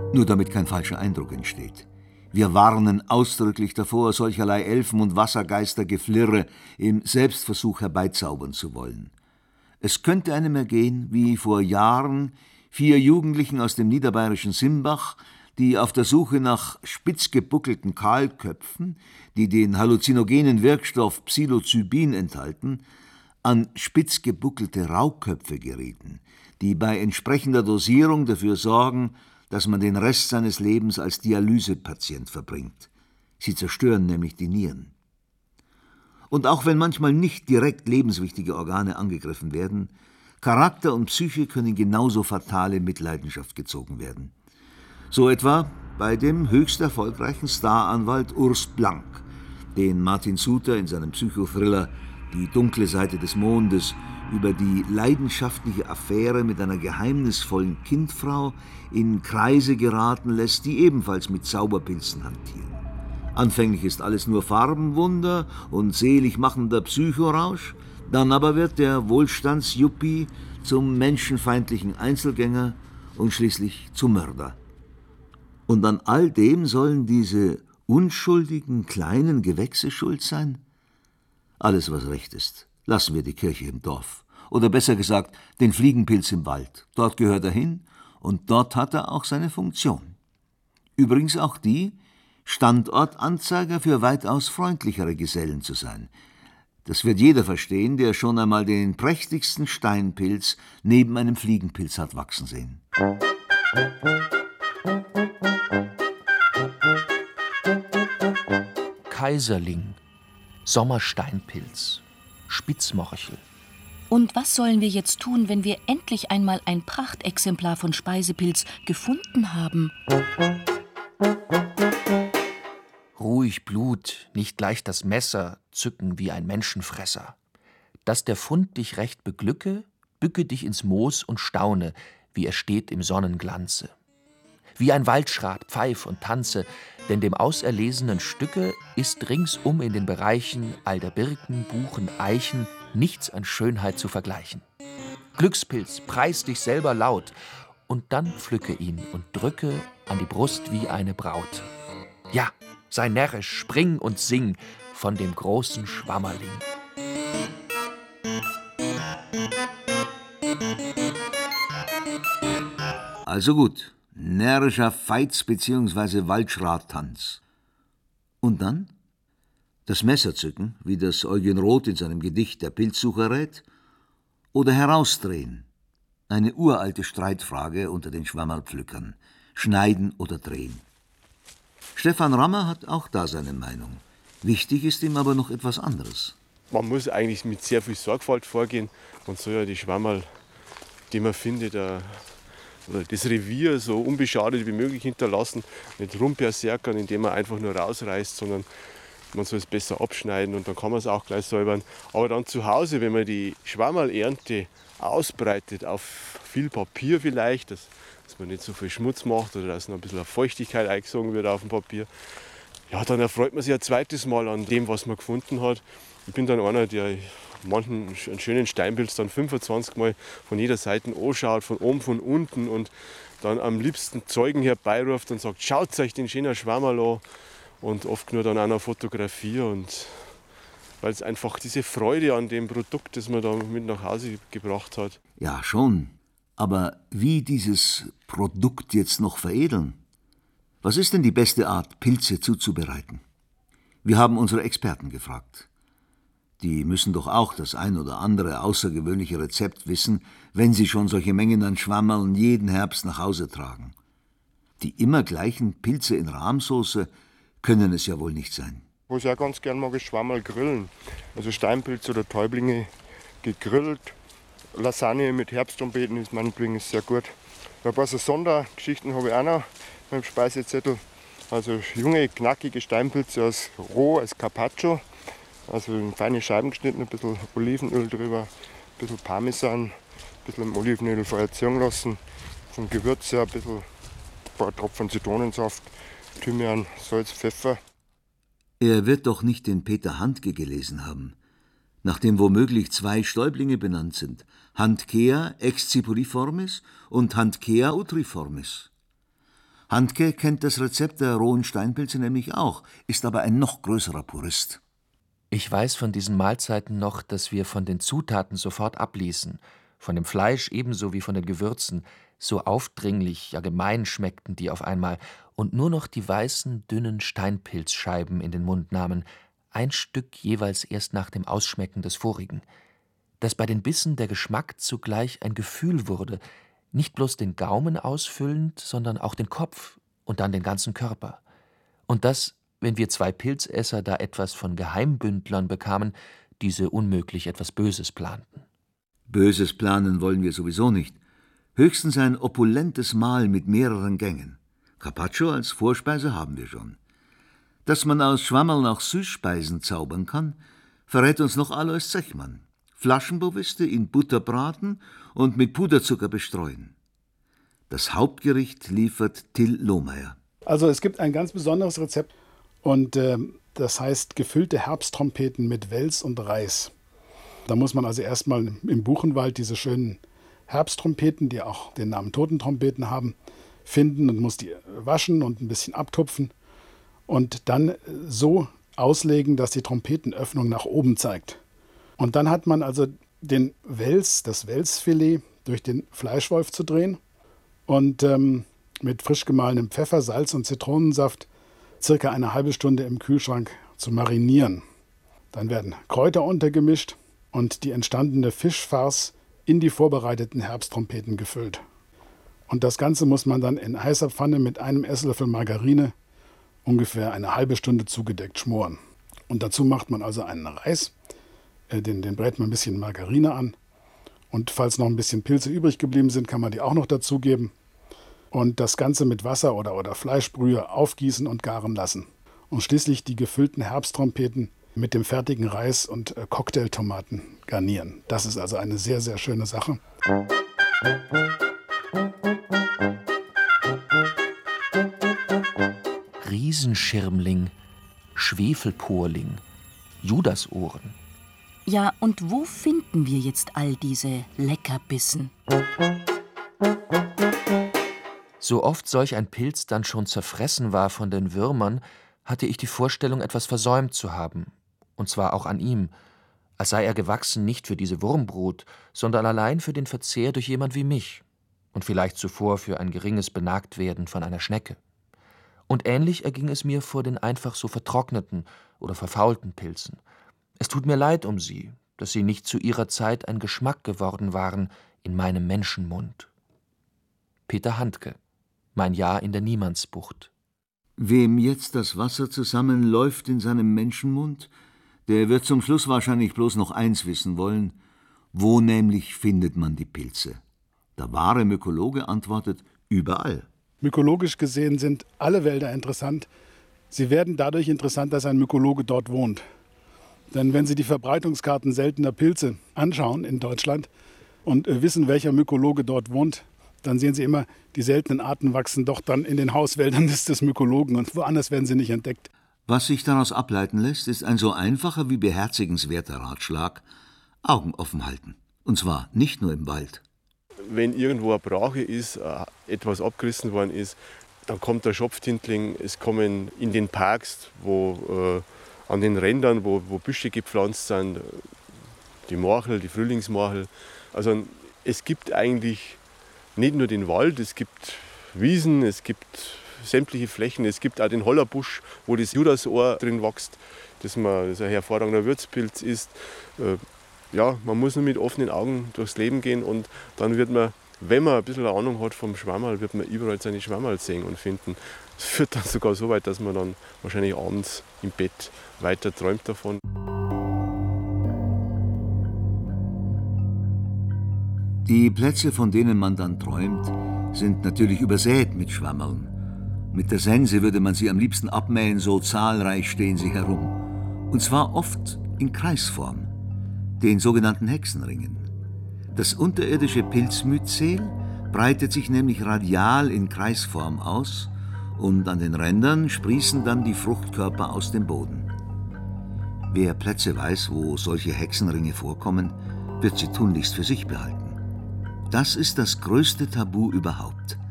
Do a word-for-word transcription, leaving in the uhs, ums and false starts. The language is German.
Nur damit kein falscher Eindruck entsteht. Wir warnen ausdrücklich davor, solcherlei Elfen- und Wassergeistergeflirre im Selbstversuch herbeizaubern zu wollen. Es könnte einem ergehen, wie vor Jahren vier Jugendlichen aus dem niederbayerischen Simbach, die auf der Suche nach spitzgebuckelten Kahlköpfen, die den halluzinogenen Wirkstoff Psilocybin enthalten, an spitzgebuckelte Rauköpfe gerieten, die bei entsprechender Dosierung dafür sorgen, dass man den Rest seines Lebens als Dialysepatient verbringt. Sie zerstören nämlich die Nieren. Und auch wenn manchmal nicht direkt lebenswichtige Organe angegriffen werden, Charakter und Psyche können genauso fatal in Mitleidenschaft gezogen werden. So etwa bei dem höchst erfolgreichen Staranwalt Urs Blank, den Martin Suter in seinem Psychothriller »Die dunkle Seite des Mondes« über die leidenschaftliche Affäre mit einer geheimnisvollen Kindfrau in Kreise geraten lässt, die ebenfalls mit Zauberpilzen hantieren. Anfänglich ist alles nur Farbenwunder und selig machender Psychorausch, dann aber wird der Wohlstandsjuppie zum menschenfeindlichen Einzelgänger und schließlich zum Mörder. Und an all dem sollen diese unschuldigen kleinen Gewächse schuld sein? Alles, was recht ist. Lassen wir die Kirche im Dorf. Oder besser gesagt, den Fliegenpilz im Wald. Dort gehört er hin und dort hat er auch seine Funktion. Übrigens auch die, Standortanzeiger für weitaus freundlichere Gesellen zu sein. Das wird jeder verstehen, der schon einmal den prächtigsten Steinpilz neben einem Fliegenpilz hat wachsen sehen. Kaiserling, Sommersteinpilz, Spitzmorchel. Und was sollen wir jetzt tun, wenn wir endlich einmal ein Prachtexemplar von Speisepilz gefunden haben? Ruhig Blut, nicht gleich das Messer zücken wie ein Menschenfresser. Dass der Fund dich recht beglücke, bücke dich ins Moos und staune, wie er steht im Sonnenglanze. Wie ein Waldschrat pfeif und tanze, denn dem auserlesenen Stücke ist ringsum in den Bereichen all der Birken, Buchen, Eichen nichts an Schönheit zu vergleichen. Glückspilz, preis dich selber laut, und dann pflücke ihn und drücke an die Brust wie eine Braut. Ja, sei närrisch, spring und sing von dem großen Schwammerling. Also gut, närrischer Feiz- bzw. Waldschrattanz. Und dann? Das Messer zücken, wie das Eugen Roth in seinem Gedicht »Der Pilzsucher« rät? Oder herausdrehen? Eine uralte Streitfrage unter den Schwammerpflückern. Schneiden oder drehen? Stefan Rammer hat auch da seine Meinung. Wichtig ist ihm aber noch etwas anderes. Man muss eigentlich mit sehr viel Sorgfalt vorgehen. Man soll ja die Schwammerl, die man findet, oder das Revier so unbeschadet wie möglich hinterlassen. Nicht rumperserkern, indem man einfach nur rausreißt, sondern man soll es besser abschneiden und dann kann man es auch gleich säubern. Aber dann zu Hause, wenn man die Schwammerlernte ausbreitet auf viel Papier vielleicht, dass, dass man nicht so viel Schmutz macht oder dass noch ein bisschen Feuchtigkeit eingesogen wird auf dem Papier, ja, dann erfreut man sich ein zweites Mal an dem, was man gefunden hat. Ich bin dann einer, der manchen einen schönen Steinpilz dann fünfundzwanzig Mal von jeder Seite anschaut, von oben, von unten und dann am liebsten Zeugen herbeiruft und sagt, schaut euch den schönen Schwammerl an. Und oft nur dann auch noch fotografiere, und weil es einfach diese Freude an dem Produkt, das man da mit nach Hause gebracht hat. Ja, schon. Aber wie dieses Produkt jetzt noch veredeln? Was ist denn die beste Art, Pilze zuzubereiten? Wir haben unsere Experten gefragt. Die müssen doch auch das ein oder andere außergewöhnliche Rezept wissen, wenn sie schon solche Mengen an Schwammerln jeden Herbst nach Hause tragen. Die immer gleichen Pilze in Rahmsoße können es ja wohl nicht sein. Was ich auch ganz gern mag, ist Schwammerl grillen. Also Steinpilz oder Täublinge gegrillt. Lasagne mit Herbsttrompeten ist meinetwegen sehr gut. Ein paar so Sondergeschichten habe ich auch noch beim Speisezettel. Also junge, knackige Steinpilze als roh, als Carpaccio. Also in feine Scheiben geschnitten, ein bisschen Olivenöl drüber, ein bisschen Parmesan, ein bisschen im Olivenöl vorher ziehen lassen. Vom Gewürz her ein bisschen, ein paar Tropfen Zitronensaft, Thymian, Salz, Pfeffer. Er wird doch nicht den Peter Handke gelesen haben, nach dem womöglich zwei Stäublinge benannt sind, Handkea excipuliformis und Handkea utriformis. Handke kennt das Rezept der rohen Steinpilze nämlich auch, ist aber ein noch größerer Purist. Ich weiß von diesen Mahlzeiten noch, dass wir von den Zutaten sofort abließen, von dem Fleisch ebenso wie von den Gewürzen, so aufdringlich, ja gemein schmeckten die auf einmal, und nur noch die weißen, dünnen Steinpilzscheiben in den Mund nahmen, ein Stück jeweils erst nach dem Ausschmecken des vorigen. Dass bei den Bissen der Geschmack zugleich ein Gefühl wurde, nicht bloß den Gaumen ausfüllend, sondern auch den Kopf und dann den ganzen Körper. Und dass, wenn wir zwei Pilzesser da etwas von Geheimbündlern bekamen, diese unmöglich etwas Böses planten. Böses planen wollen wir sowieso nicht. Höchstens ein opulentes Mahl mit mehreren Gängen. Carpaccio als Vorspeise haben wir schon. Dass man aus Schwammerln auch Süßspeisen zaubern kann, verrät uns noch Alois Zechmann. Flaschenboviste in Butter braten und mit Puderzucker bestreuen. Das Hauptgericht liefert Till Lohmeier. Also es gibt ein ganz besonderes Rezept und äh, das heißt gefüllte Herbsttrompeten mit Wels und Reis. Da muss man also erstmal im Buchenwald diese schönen Herbsttrompeten, die auch den Namen Totentrompeten haben, finden und muss die waschen und ein bisschen abtupfen und dann so auslegen, dass die Trompetenöffnung nach oben zeigt. Und dann hat man also den Wels, das Welsfilet durch den Fleischwolf zu drehen und ähm, mit frisch gemahlenem Pfeffer, Salz und Zitronensaft circa eine halbe Stunde im Kühlschrank zu marinieren. Dann werden Kräuter untergemischt und die entstandene Fischfarce in die vorbereiteten Herbsttrompeten gefüllt. Und das Ganze muss man dann in heißer Pfanne mit einem Esslöffel Margarine ungefähr eine halbe Stunde zugedeckt schmoren. Und dazu macht man also einen Reis, äh, den, den brät man ein bisschen Margarine an. Und falls noch ein bisschen Pilze übrig geblieben sind, kann man die auch noch dazugeben. Und das Ganze mit Wasser oder, oder Fleischbrühe aufgießen und garen lassen. Und schließlich die gefüllten Herbsttrompeten mit dem fertigen Reis und äh, Cocktailtomaten garnieren. Das ist also eine sehr, sehr schöne Sache. Riesenschirmling, Schwefelporling, Judasohren. Ja, und wo finden wir jetzt all diese Leckerbissen? So oft solch ein Pilz dann schon zerfressen war von den Würmern, hatte ich die Vorstellung, etwas versäumt zu haben. Und zwar auch an ihm, als sei er gewachsen nicht für diese Wurmbrut, sondern allein für den Verzehr durch jemand wie mich und vielleicht zuvor für ein geringes Benagtwerden von einer Schnecke. Und ähnlich erging es mir vor den einfach so vertrockneten oder verfaulten Pilzen. Es tut mir leid um sie, dass sie nicht zu ihrer Zeit ein Geschmack geworden waren in meinem Menschenmund. Peter Handke, Mein Jahr in der Niemandsbucht. Wem jetzt das Wasser zusammenläuft in seinem Menschenmund, der wird zum Schluss wahrscheinlich bloß noch eins wissen wollen: Wo nämlich findet man die Pilze? Der wahre Mykologe antwortet: Überall. Mykologisch gesehen sind alle Wälder interessant. Sie werden dadurch interessant, dass ein Mykologe dort wohnt. Denn wenn Sie die Verbreitungskarten seltener Pilze anschauen in Deutschland und wissen, welcher Mykologe dort wohnt, dann sehen Sie immer, die seltenen Arten wachsen doch dann in den Hauswäldern des, des Mykologen und woanders werden sie nicht entdeckt. Was sich daraus ableiten lässt, ist ein so einfacher wie beherzigenswerter Ratschlag: Augen offen halten. Und zwar nicht nur im Wald. Wenn irgendwo eine Brache ist, etwas abgerissen worden ist, dann kommt der Schopftintling. Es kommen in den Parks, wo, äh, an den Rändern, wo, wo Büsche gepflanzt sind, die Morchel, die Frühlingsmorchel. Also es gibt eigentlich nicht nur den Wald, es gibt Wiesen, es gibt sämtliche Flächen. Es gibt auch den Hollerbusch, wo das Judasohr drin wächst, das, man, das ein hervorragender Würzpilz ist. Äh, ja, man muss nur mit offenen Augen durchs Leben gehen und dann wird man, wenn man ein bisschen eine Ahnung hat vom Schwammerl, wird man überall seine Schwammerl sehen und finden. Es führt dann sogar so weit, dass man dann wahrscheinlich abends im Bett weiter träumt davon. Die Plätze, von denen man dann träumt, sind natürlich übersät mit Schwammerln. Mit der Sense würde man sie am liebsten abmähen, so zahlreich stehen sie herum. Und zwar oft in Kreisform, den sogenannten Hexenringen. Das unterirdische Pilzmyzel breitet sich nämlich radial in Kreisform aus und an den Rändern sprießen dann die Fruchtkörper aus dem Boden. Wer Plätze weiß, wo solche Hexenringe vorkommen, wird sie tunlichst für sich behalten. Das ist das größte Tabu überhaupt.